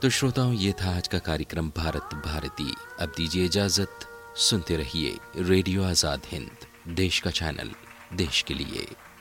तो श्रोताओं, ये था आज का कार्यक्रम भारत भारती। अब दीजिए इजाजत, सुनते रहिए रेडियो आजाद हिंद, देश का चैनल, देश के लिए।